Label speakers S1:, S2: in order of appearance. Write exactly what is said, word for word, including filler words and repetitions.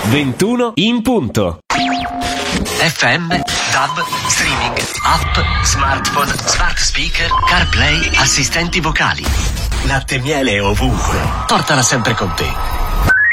S1: ventuno in punto.
S2: F M, DAB, streaming, app, smartphone, smart speaker, CarPlay, assistenti vocali. Latte e miele ovunque. Portala sempre con te.